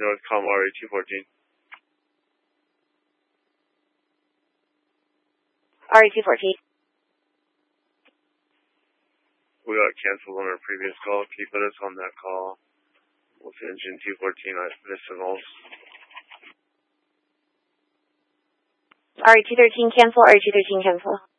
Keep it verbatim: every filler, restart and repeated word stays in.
Northcom R A T fourteen. R A T fourteen. We got canceled on our previous call. Can you put us on that call with engine two fourteen at Vistimals? R A T thirteen cancel, R A T thirteen cancel.